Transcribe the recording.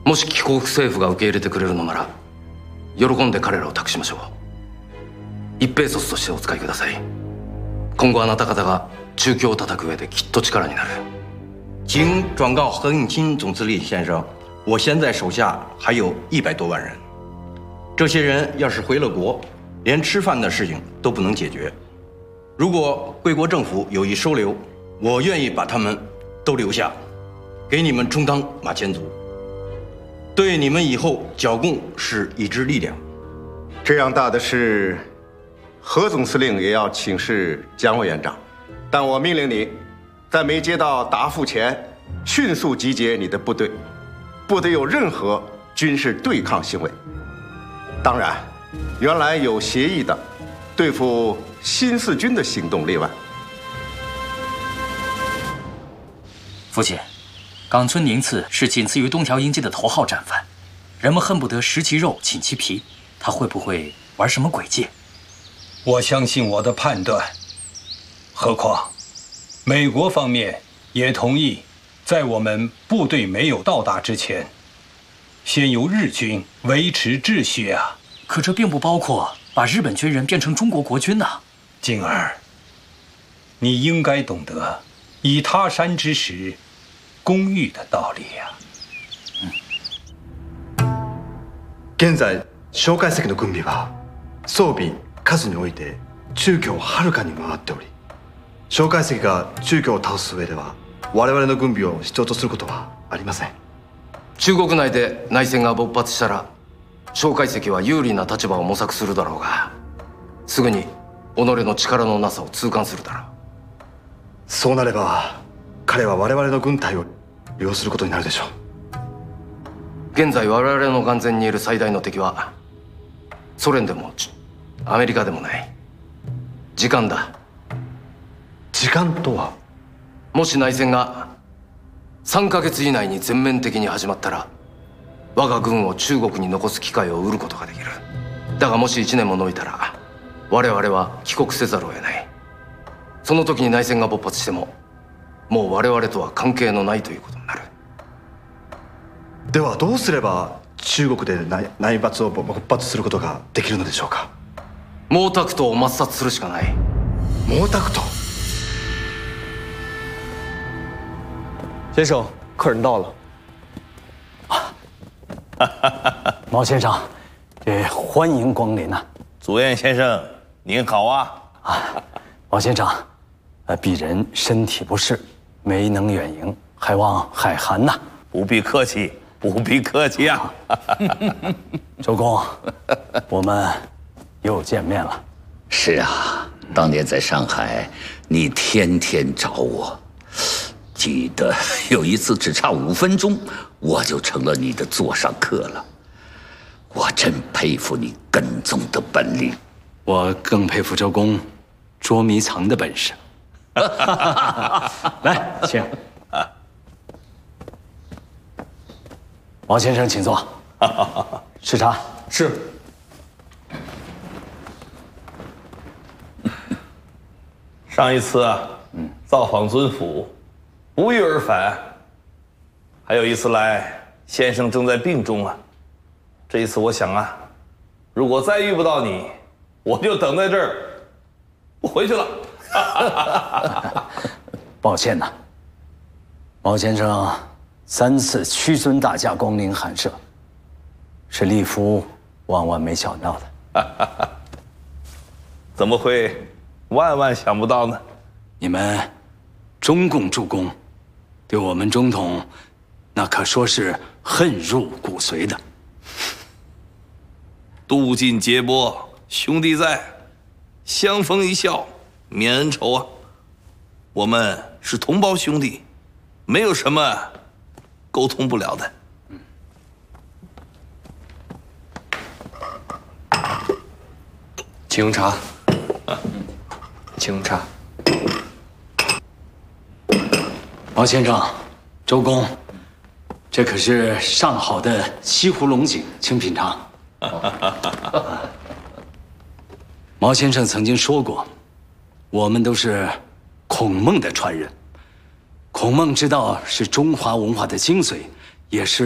もし帰国政府が受け入れてくれるのなら喜んで彼らを託しましょう。一兵卒としてお使いください。今後あなた方が中共を叩く上できっと力になる。 请转告何应钦总司令先生，我现在手下还有100多万人，这些人要是回了国，连吃饭的事情都不能解决。如果贵国政府有意收留，我愿意把他们都留下，给你们充当马前卒，对你们以后剿共是一支力量。 这样大的事，何总司令也要请示蒋委员长。但我命令你，在没接到答复前，迅速集结你的部队，不得有任何军事对抗行为。当然，原来有协议的对付新四军的行动例外。 父亲，冈村宁次是仅次于东条英机的头号战犯，人们恨不得食其肉，寝其皮。他会不会玩什么诡计？ 我相信我的判断。何况，美国方面也同意，在我们部队没有到达之前，先由日军维持秩序啊。 可这并不包括把日本军人变成中国国军呐。 静儿，你应该懂得以他山之石攻玉的道理呀。 現在蒋介石の軍備は装備数において中共をはるかに回っており、蒋介石が中共を倒す上では我々の軍備を必要とすることはありません。 中国内で内戦が勃発したら蒋介石は有利な立場を模索するだろうが、すぐに己の力のなさを痛感するだろう。 そうなれば彼は我々の軍隊を利用することになるでしょう。 現在我々の眼前にいる最大の敵はソ連でもアメリカでもない、時間だ。 時間とは？ もし内戦が3ヶ月以内に全面的に始まったら我が軍を中国に残す機会を得ることができる。だがもし1年も延びたら我々は帰国せざるを得ない。その時に内戦が勃発してももう我々とは関係のないということになる。 ではどうすれば中国で内伐を勃発することができるのでしょうか？ 毛沢東を抹殺するしかない。 毛沢東先生，客人到了。 毛先生，欢迎光临呐！ 祖彦先生，您好啊！ 毛先生，鄙人身体不适，没能远迎，还望海涵呐。 不必客气，不必客气啊！ 周公，我们又见面了。 是啊，当年在上海，你天天找我。记得有一次只差5分钟，我就成了你的座上客了。我真佩服你跟踪的本领。 我更佩服周公捉迷藏的本事。来，请。毛先生，请坐。吃茶。 是。 上一次啊，造访尊府，不翼而返。还有一次来，先生正在病中啊。这一次我想啊，如果再遇不到你，我就等在这儿，不回去了。 抱歉呐，毛先生3次屈尊大驾光临寒舍，是立夫万万没想到的。 怎么会万万想不到呢？ 你们中共助攻，对我们中统那可说是恨入骨髓的。 渡尽劫波，兄弟在，相逢一笑泯恩仇啊！我们是同胞兄弟，没有什么沟通不了的。 请用茶。请用茶。 毛先生，周公，这可是上好的西湖龙井，请品尝。毛先生曾经说过，我们都是孔孟的传人。孔孟之道是中华文化的精髓，也是